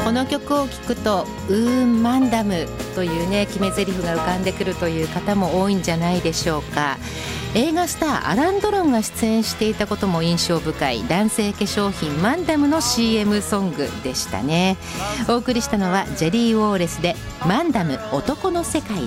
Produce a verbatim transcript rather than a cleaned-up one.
この曲を聴くとうーんマンダムというね決め台詞が浮かんでくるという方も多いんじゃないでしょうか。映画スターアラン・ドロンが出演していたことも印象深い男性化粧品マンダムの シーエム ソングでしたね。お送りしたのはジェリー・ウォーレスでマンダム男の世界